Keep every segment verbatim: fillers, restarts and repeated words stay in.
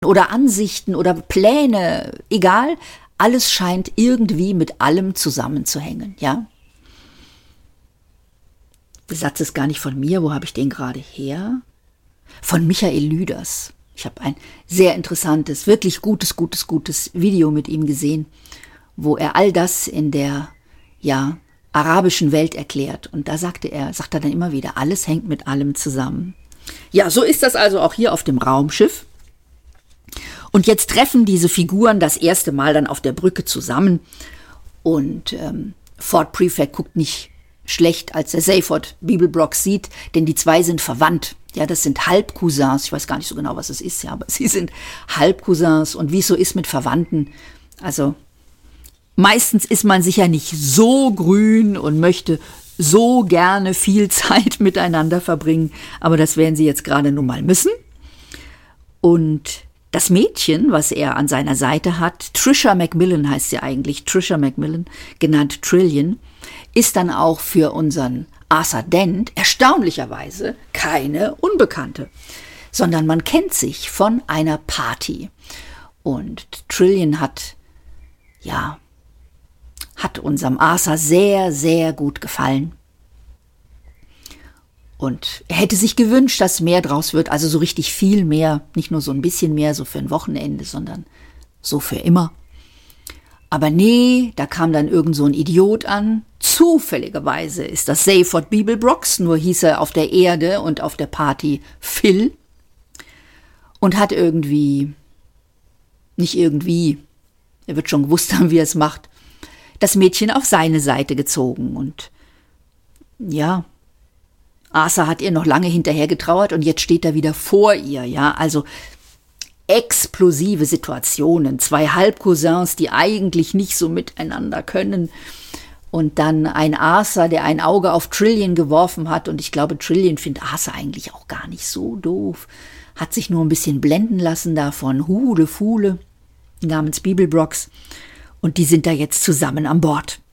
oder Ansichten oder Pläne, egal, alles scheint irgendwie mit allem zusammenzuhängen, ja. Der Satz ist gar nicht von mir, wo habe ich den gerade her? Von Michael Lüders. Ich habe ein sehr interessantes, wirklich gutes, gutes, gutes Video mit ihm gesehen, wo er all das in der, ja, arabischen Welt erklärt. Und da sagte er, sagt er dann immer wieder, alles hängt mit allem zusammen. Ja, so ist das also auch hier auf dem Raumschiff. Und jetzt treffen diese Figuren das erste Mal dann auf der Brücke zusammen. Und ähm, Ford Prefect guckt nicht schlecht, als er Seyfried Beeblebrox sieht, denn die zwei sind verwandt. Ja, das sind Halbcousins. Ich weiß gar nicht so genau, was es ist, ja, aber sie sind Halbcousins. Und wie es so ist mit Verwandten, also meistens ist man sicher nicht so grün und möchte so gerne viel Zeit miteinander verbringen, aber das werden sie jetzt gerade nun mal müssen. Und das Mädchen, was er an seiner Seite hat, Trisha Macmillan heißt sie eigentlich, Trisha Macmillan, genannt Trillian, ist dann auch für unseren Arthur Dent erstaunlicherweise keine Unbekannte, sondern man kennt sich von einer Party. Und Trillian hat, ja, hat unserem Arthur sehr, sehr gut gefallen. Und er hätte sich gewünscht, dass mehr draus wird, also so richtig viel mehr, nicht nur so ein bisschen mehr, so für ein Wochenende, sondern so für immer. Aber nee, da kam dann irgend so ein Idiot an. Zufälligerweise ist das Seyfried Beeblebrox, nur hieß er auf der Erde und auf der Party Phil. Und hat irgendwie, nicht irgendwie, er wird schon gewusst haben, wie er es macht, das Mädchen auf seine Seite gezogen. Und ja, Arthur hat ihr noch lange hinterher getrauert und jetzt steht er wieder vor ihr, ja, also explosive Situationen, zwei Halbcousins, die eigentlich nicht so miteinander können und dann ein Arthur, der ein Auge auf Trillian geworfen hat und ich glaube, Trillian findet Arthur eigentlich auch gar nicht so doof, hat sich nur ein bisschen blenden lassen davon Hude Fuhle namens Beeblebrox und die sind da jetzt zusammen an Bord.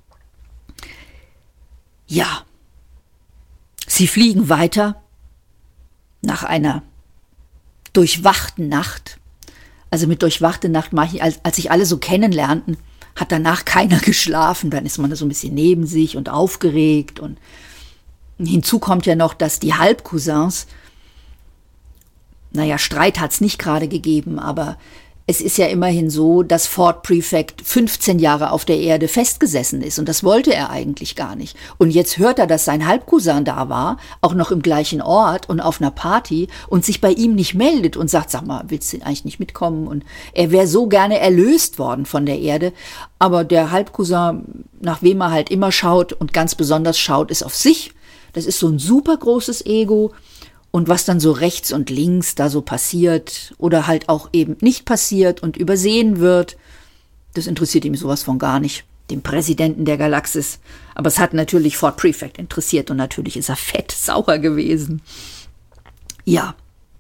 Ja, sie fliegen weiter nach einer durchwachten Nacht. Also mit durchwachte Nacht, als, als sich alle so kennenlernten, hat danach keiner geschlafen. Dann ist man da so ein bisschen neben sich und aufgeregt. Und hinzu kommt ja noch, dass die Halbcousins, naja, Streit hat es nicht gerade gegeben, aber es ist ja immerhin so, dass Ford Prefect fünfzehn Jahre auf der Erde festgesessen ist und das wollte er eigentlich gar nicht. Und jetzt hört er, dass sein Halbcousin da war, auch noch im gleichen Ort und auf einer Party und sich bei ihm nicht meldet und sagt, sag mal, willst du eigentlich nicht mitkommen? Und er wäre so gerne erlöst worden von der Erde, aber der Halbcousin, nach wem er halt immer schaut und ganz besonders schaut, ist auf sich. Das ist so ein super großes Ego. Und was dann so rechts und links da so passiert oder halt auch eben nicht passiert und übersehen wird, das interessiert ihm sowas von gar nicht, dem Präsidenten der Galaxis. Aber es hat natürlich Ford Prefect interessiert und natürlich ist er fett sauer gewesen. Ja,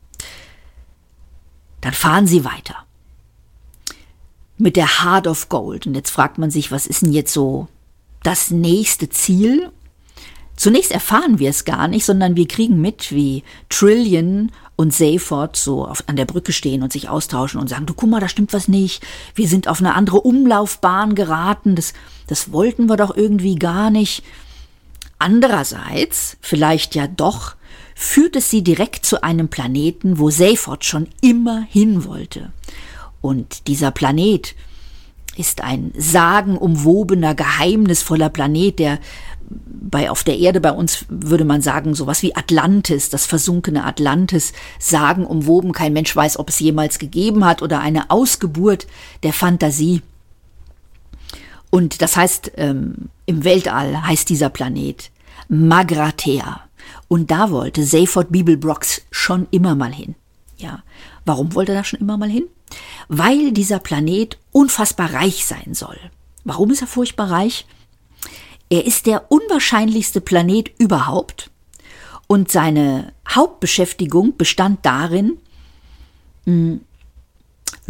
dann fahren sie weiter mit der Heart of Gold. Und jetzt fragt man sich, was ist denn jetzt so das nächste Ziel? Zunächst erfahren wir es gar nicht, sondern wir kriegen mit, wie Trillian und Seyfried so auf, an der Brücke stehen und sich austauschen und sagen, du guck mal, da stimmt was nicht, wir sind auf eine andere Umlaufbahn geraten, das, das wollten wir doch irgendwie gar nicht. Andererseits, vielleicht ja doch, führt es sie direkt zu einem Planeten, wo Seyfried schon immer hin wollte. Und dieser Planet ist ein sagenumwobener, geheimnisvoller Planet, der bei auf der Erde, bei uns würde man sagen, sowas wie Atlantis, das versunkene Atlantis, sagenumwoben. Kein Mensch weiß, ob es jemals gegeben hat oder eine Ausgeburt der Fantasie. Und das heißt, ähm, im Weltall heißt dieser Planet Magrathea. Und da wollte Seyfried Beeblebrox schon immer mal hin. Ja, warum wollte er da schon immer mal hin? Weil dieser Planet unfassbar reich sein soll. Warum ist er furchtbar reich? Er ist der unwahrscheinlichste Planet überhaupt und seine Hauptbeschäftigung bestand darin, mh,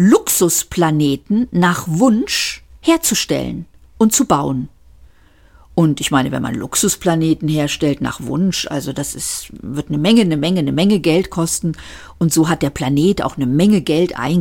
Luxusplaneten nach Wunsch herzustellen und zu bauen. Und ich meine, wenn man Luxusplaneten herstellt nach Wunsch, also das ist, wird eine Menge, eine Menge, eine Menge Geld kosten. Und so hat der Planet auch eine Menge Geld eingenommen.